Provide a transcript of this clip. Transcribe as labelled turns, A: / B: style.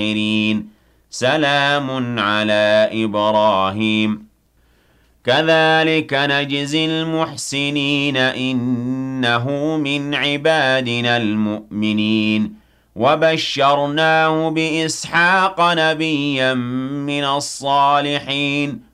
A: سلام على إبراهيم كذلك نجزي المحسنين إنه من عبادنا المؤمنين وبشرناه بإسحاق نبيا من الصالحين